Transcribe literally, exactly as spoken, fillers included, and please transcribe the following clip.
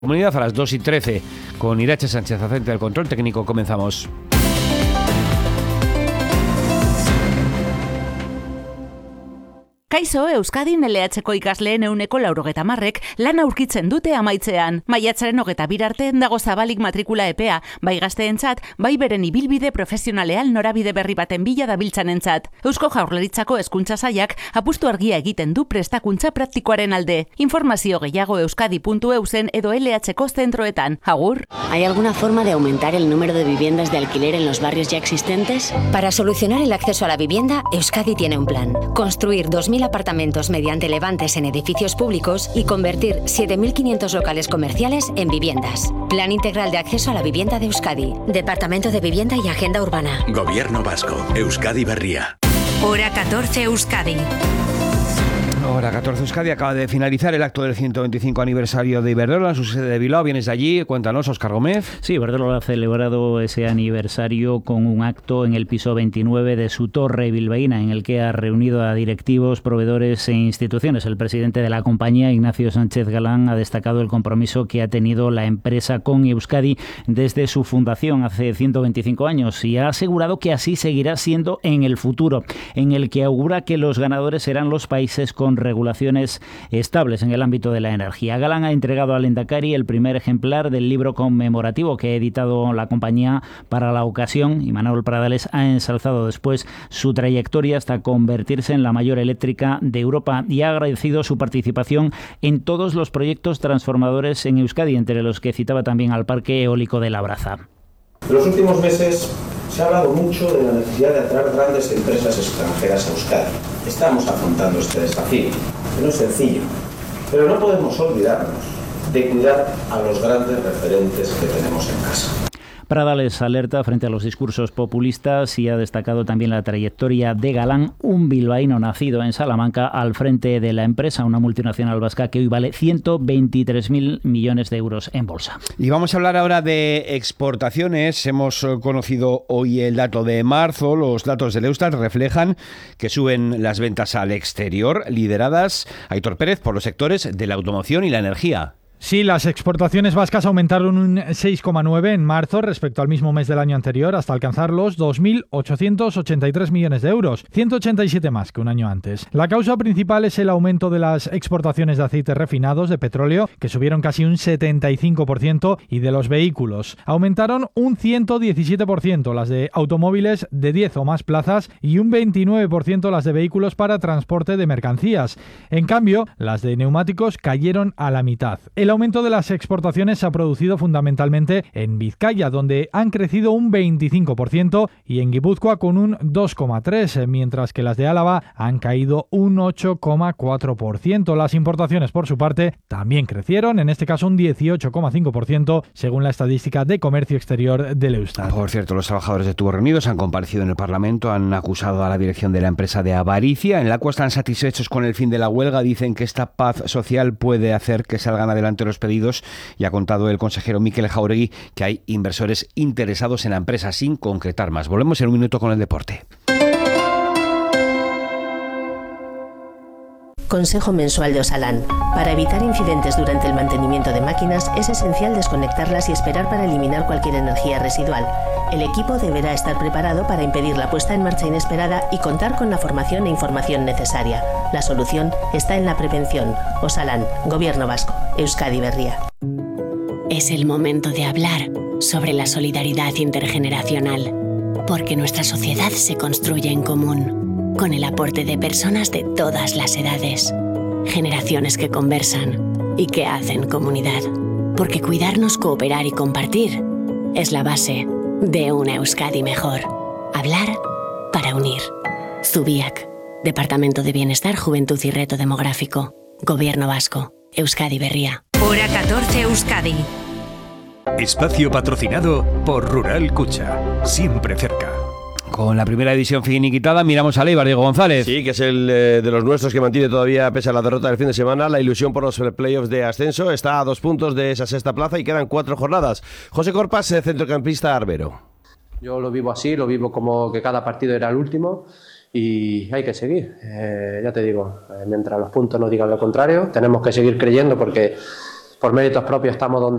Comunidad a las dos y trece, con Irache Sánchez al frente del control técnico. Comenzamos. Kaixo, Euskadin L H-ko ikasleen ehuneko laurogeta marrek lan aurkitzen dute amaitzean. Maiatzaren hogeta bir arte dago zabalik matrikula epea, bai gazteentzat, bai beren ibilbide profesionalean norabide berri baten bila dabiltzanentzat. Eusko Jaurlaritzako hezkuntza sailak apustu argia egiten du prestakuntza praktikoaren alde. Informazio gehiago euskadi puntu eu zen edo L H-ko zentroetan. Agur. ¿Hay alguna forma de aumentar el número de viviendas de alquiler en los barrios ya existentes? Para solucionar el acceso a la vivienda, Euskadi tiene un plan. Construir dos mil apartamentos mediante levantes en edificios públicos y convertir siete mil quinientos locales comerciales en viviendas. Plan integral de acceso a la vivienda de Euskadi. Departamento de Vivienda y Agenda Urbana. Gobierno Vasco. Euskadi Berria. Hora catorce Euskadi. Hora catorce Euskadi. Acaba de finalizar el acto del ciento veinticinco aniversario de Iberdrola en su sede de Bilbao. Vienes de allí, cuéntanos, Óscar Gómez. Sí, Iberdrola ha celebrado ese aniversario con un acto en el piso veintinueve de su torre bilbaína, en el que ha reunido a directivos, proveedores e instituciones. El presidente de la compañía, Ignacio Sánchez Galán, ha destacado el compromiso que ha tenido la empresa con Euskadi desde su fundación hace ciento veinticinco años y ha asegurado que así seguirá siendo en el futuro, en el que augura que los ganadores serán los países con regulaciones estables en el ámbito de la energía. Galán ha entregado al Lehendakari el primer ejemplar del libro conmemorativo que ha editado la compañía para la ocasión, y Manuel Pradales ha ensalzado después su trayectoria hasta convertirse en la mayor eléctrica de Europa y ha agradecido su participación en todos los proyectos transformadores en Euskadi, entre los que citaba también al Parque Eólico de Labraza. En los últimos meses se ha hablado mucho de la necesidad de atraer grandes empresas extranjeras a Euskadi. Estamos afrontando este desafío, que no es sencillo, pero no podemos olvidarnos de cuidar a los grandes referentes que tenemos en casa. Pradales alerta frente a los discursos populistas y ha destacado también la trayectoria de Galán, un bilbaíno nacido en Salamanca, al frente de la empresa, una multinacional vasca que hoy vale ciento veintitrés mil millones de euros en bolsa. Y vamos a hablar ahora de exportaciones. Hemos conocido hoy el dato de marzo. Los datos del Eustat reflejan que suben las ventas al exterior, lideradas, Aitor Pérez, por los sectores de la automoción y la energía. Sí, las exportaciones vascas aumentaron un seis coma nueve en marzo respecto al mismo mes del año anterior, hasta alcanzar los dos mil ochocientos ochenta y tres millones de euros, ciento ochenta y siete más que un año antes. La causa principal es el aumento de las exportaciones de aceites refinados de petróleo, que subieron casi un setenta y cinco por ciento, y de los vehículos. Aumentaron un ciento diecisiete por ciento las de automóviles de diez o más plazas y un veintinueve por ciento las de vehículos para transporte de mercancías. En cambio, las de neumáticos cayeron a la mitad. El El aumento de las exportaciones se ha producido fundamentalmente en Vizcaya, donde han crecido un veinticinco por ciento, y en Guipúzcoa con un dos coma tres por ciento, mientras que las de Álava han caído un ocho coma cuatro por ciento. Las importaciones, por su parte, también crecieron, en este caso un dieciocho coma cinco por ciento, según la estadística de comercio exterior del Eustat. Por cierto, los trabajadores de Tubos Reunidos han comparecido en el Parlamento, han acusado a la dirección de la empresa de avaricia. En la cual están satisfechos con el fin de la huelga, dicen que esta paz social puede hacer que salgan adelante los pedidos, y ha contado el consejero Mikel Jauregui que hay inversores interesados en la empresa, sin concretar más. Volvemos en un minuto con el deporte. Consejo mensual de Osalan. Para evitar incidentes durante el mantenimiento de máquinas es esencial desconectarlas y esperar para eliminar cualquier energía residual. El equipo deberá estar preparado para impedir la puesta en marcha inesperada y contar con la formación e información necesaria. La solución está en la prevención. Osalan, Gobierno Vasco, Euskadi Berria. Es el momento de hablar sobre la solidaridad intergeneracional, porque nuestra sociedad se construye en común, con el aporte de personas de todas las edades, generaciones que conversan y que hacen comunidad, porque cuidarnos, cooperar y compartir es la base de una Euskadi mejor. Hablar para unir. Zubiak, Departamento de Bienestar, Juventud y Reto Demográfico, Gobierno Vasco, Euskadi Berria. Hora catorce Euskadi. Espacio patrocinado por Rural Cucha, siempre cerca. Con la primera edición finiquitada, miramos a Eibar, Diego González. Sí, que es el eh, de los nuestros que mantiene todavía, pese a la derrota del fin de semana, la ilusión por los playoffs de ascenso. Está a dos puntos de esa sexta plaza y quedan cuatro jornadas. José Corpas, centrocampista arbero. Yo lo vivo así, lo vivo como que cada partido era el último y hay que seguir. Eh, ya te digo, eh, mientras los puntos no digan lo contrario, tenemos que seguir creyendo porque por méritos propios estamos donde